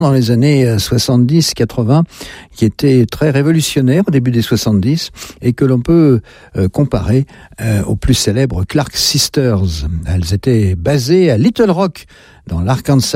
dans les années 70-80 qui était très révolutionnaire au début des 70 et que l'on peut comparer aux plus célèbres Clark Sisters. Elles étaient basées à Little Rock dans l'Arkansas.